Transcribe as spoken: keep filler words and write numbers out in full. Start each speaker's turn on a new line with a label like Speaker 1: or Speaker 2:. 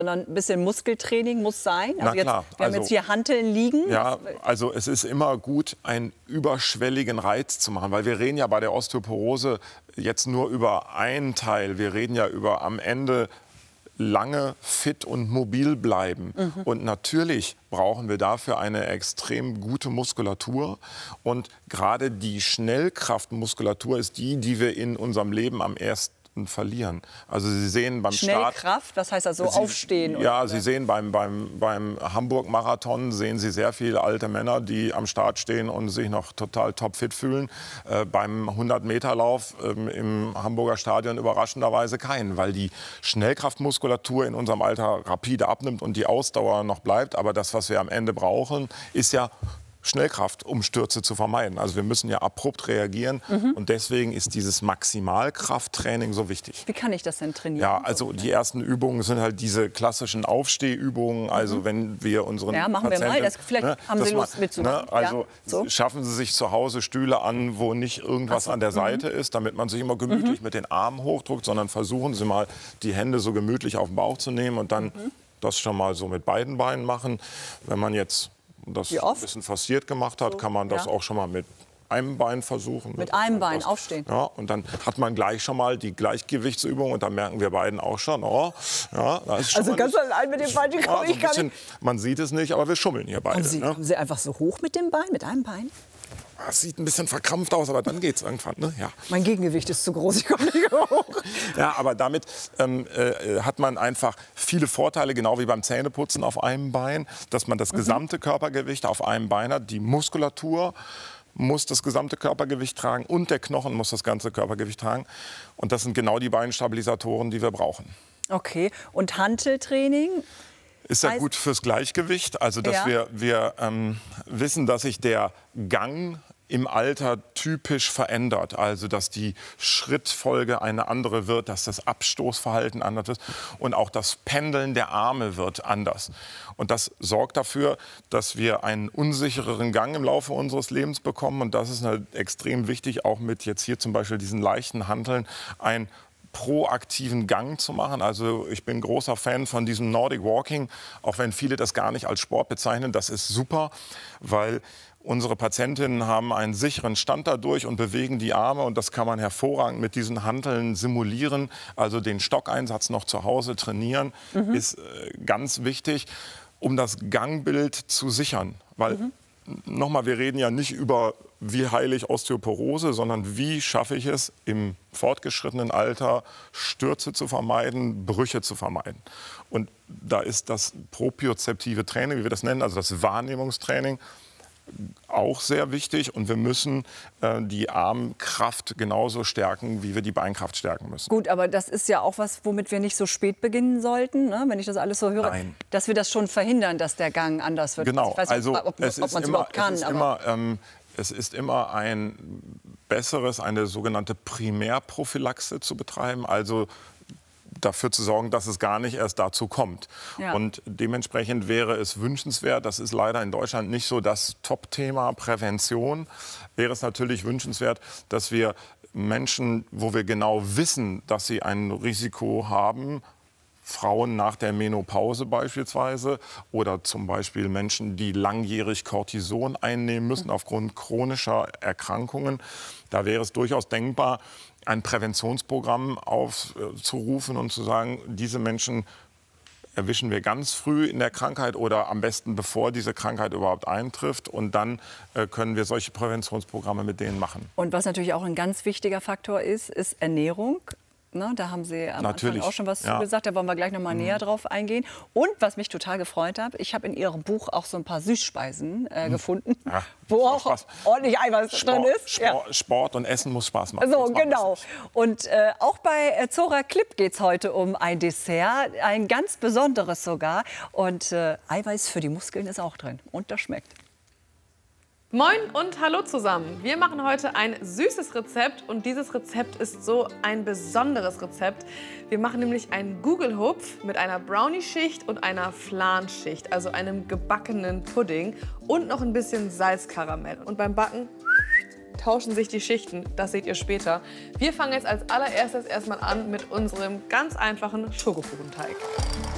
Speaker 1: sondern ein bisschen Muskeltraining muss sein. Also
Speaker 2: Na
Speaker 1: jetzt,
Speaker 2: klar.
Speaker 1: wir haben
Speaker 2: also,
Speaker 1: jetzt hier Hanteln liegen.
Speaker 2: Ja, also es ist immer gut, einen überschwelligen Reiz zu machen, weil wir reden ja bei der Osteoporose jetzt nur über einen Teil. Wir reden ja über am Ende lange fit und mobil bleiben. Mhm. Und natürlich brauchen wir dafür eine extrem gute Muskulatur. Und gerade die Schnellkraftmuskulatur ist die, die wir in unserem Leben am ersten verlieren. Also Sie sehen beim Start...
Speaker 1: Schnellkraft, das heißt also
Speaker 2: Sie,
Speaker 1: aufstehen?
Speaker 2: Ja,
Speaker 1: oder?
Speaker 2: Sie sehen beim, beim, beim Hamburg-Marathon sehen Sie sehr viele alte Männer, die am Start stehen und sich noch total topfit fühlen. Äh, beim hundert-Meter-Lauf ähm, im Hamburger Stadion überraschenderweise keinen, weil die Schnellkraftmuskulatur in unserem Alter rapide abnimmt und die Ausdauer noch bleibt. Aber das, was wir am Ende brauchen, ist ja Schnellkraft, um Stürze zu vermeiden. Also wir müssen ja abrupt reagieren. Mhm. Und deswegen ist dieses Maximalkrafttraining so wichtig.
Speaker 1: Wie kann ich das denn trainieren?
Speaker 2: Ja, also die ersten Übungen sind halt diese klassischen Aufstehübungen. Also mhm. wenn wir unseren
Speaker 1: Ja, machen wir mal. Das, vielleicht
Speaker 2: ne,
Speaker 1: haben Sie
Speaker 2: man,
Speaker 1: Lust mitzumachen.
Speaker 2: Ne, also
Speaker 1: ja, so.
Speaker 2: schaffen Sie sich zu Hause Stühle an, wo nicht irgendwas so. an der Seite mhm. ist, damit man sich immer gemütlich mhm. mit den Armen hochdrückt, sondern versuchen Sie mal, die Hände so gemütlich auf den Bauch zu nehmen und dann mhm. das schon mal so mit beiden Beinen machen. Wenn man jetzt das ein bisschen forciert gemacht hat, so, kann man das ja. auch schon mal mit einem Bein versuchen.
Speaker 1: Mit einem Bein das, aufstehen.
Speaker 2: Ja, und dann hat man gleich schon mal die Gleichgewichtsübung und dann merken wir beiden auch schon, oh, ja, da ist schon
Speaker 1: also ganz allein mit dem Bein, die komme
Speaker 2: ja,
Speaker 1: ich gar nicht.
Speaker 2: Man sieht es nicht, aber wir schummeln hier beide.
Speaker 1: Kommen Sie,
Speaker 2: ne?
Speaker 1: kommen Sie einfach so hoch mit dem Bein, mit einem Bein?
Speaker 2: Das sieht ein bisschen verkrampft aus, aber dann geht es irgendwann. Ne? Ja.
Speaker 1: Mein Gegengewicht ist zu groß, ich komme nicht hoch.
Speaker 2: Ja, aber damit ähm, äh, hat man einfach viele Vorteile, genau wie beim Zähneputzen auf einem Bein, dass man das mhm. gesamte Körpergewicht auf einem Bein hat. Die Muskulatur muss das gesamte Körpergewicht tragen und der Knochen muss das ganze Körpergewicht tragen. Und das sind genau die beiden Stabilisatoren, die wir brauchen.
Speaker 1: Okay, und Hanteltraining?
Speaker 2: Ist ja gut fürs Gleichgewicht, also dass ja. wir, wir ähm, wissen, dass sich der Gang im Alter typisch verändert, also dass die Schrittfolge eine andere wird, dass das Abstoßverhalten anders ist und auch das Pendeln der Arme wird anders. Und das sorgt dafür, dass wir einen unsichereren Gang im Laufe unseres Lebens bekommen und das ist halt extrem wichtig, auch mit jetzt hier zum Beispiel diesen leichten Hanteln, ein proaktiven Gang zu machen. Also ich bin großer Fan von diesem Nordic Walking, auch wenn viele das gar nicht als Sport bezeichnen. Das ist super, weil unsere Patientinnen haben einen sicheren Stand dadurch und bewegen die Arme und das kann man hervorragend mit diesen Hanteln simulieren. Also den Stockeinsatz noch zu Hause trainieren mhm. ist äh, ganz wichtig, um das Gangbild zu sichern. Weil mhm. nochmal, wir reden ja nicht über wie heile ich Osteoporose, sondern wie schaffe ich es im fortgeschrittenen Alter Stürze zu vermeiden, Brüche zu vermeiden. Und da ist das propriozeptive Training, wie wir das nennen, also das Wahrnehmungstraining, auch sehr wichtig. Und wir müssen äh, die Armkraft genauso stärken, wie wir die Beinkraft stärken müssen.
Speaker 1: Gut, aber das ist ja auch was, womit wir nicht so spät beginnen sollten, ne? Wenn ich das alles so höre.
Speaker 2: Nein.
Speaker 1: Dass wir das schon verhindern, dass der Gang anders wird.
Speaker 2: Genau,
Speaker 1: ich weiß
Speaker 2: also
Speaker 1: nicht, ob,
Speaker 2: es
Speaker 1: ob
Speaker 2: ist
Speaker 1: man es
Speaker 2: immer,
Speaker 1: überhaupt kann.
Speaker 2: es ist
Speaker 1: aber
Speaker 2: immer, ähm, es ist immer ein besseres, eine sogenannte Primärprophylaxe zu betreiben, also dafür zu sorgen, dass es gar nicht erst dazu kommt. Ja. Und dementsprechend wäre es wünschenswert, das ist leider in Deutschland nicht so das Top-Thema Prävention, wäre es natürlich wünschenswert, dass wir Menschen, wo wir genau wissen, dass sie ein Risiko haben, Frauen nach der Menopause beispielsweise oder zum Beispiel Menschen, die langjährig Cortison einnehmen müssen aufgrund chronischer Erkrankungen. Da wäre es durchaus denkbar, ein Präventionsprogramm aufzurufen und zu sagen, diese Menschen erwischen wir ganz früh in der Krankheit oder am besten bevor diese Krankheit überhaupt eintrifft. Und dann äh, können wir solche Präventionsprogramme mit denen machen.
Speaker 1: Und was natürlich auch ein ganz wichtiger Faktor ist, ist Ernährung. Ne, da haben Sie am
Speaker 2: Natürlich.
Speaker 1: Anfang auch schon was
Speaker 2: ja.
Speaker 1: zu gesagt, da wollen wir gleich noch mal mhm. näher drauf eingehen. Und was mich total gefreut hat, ich habe in Ihrem Buch auch so ein paar Süßspeisen äh, mhm. gefunden,
Speaker 2: ja,
Speaker 1: wo auch Spaß. ordentlich Eiweiß
Speaker 2: Sport,
Speaker 1: drin ist.
Speaker 2: Sport, ja. Sport und Essen muss Spaß machen.
Speaker 1: So, genau. Und äh, auch bei äh, Zora Klipp geht es heute um ein Dessert, ein ganz besonderes sogar. Und äh, Eiweiß für die Muskeln ist auch drin und das schmeckt.
Speaker 3: Moin und hallo zusammen. Wir machen heute ein süßes Rezept und dieses Rezept ist so ein besonderes Rezept. Wir machen nämlich einen Gugelhupf mit einer Brownie-Schicht und einer Flanschicht, also einem gebackenen Pudding und noch ein bisschen Salzkaramell. Und beim Backen tauschen sich die Schichten, das seht ihr später. Wir fangen jetzt als allererstes erstmal an mit unserem ganz einfachen Schokokuchenteig.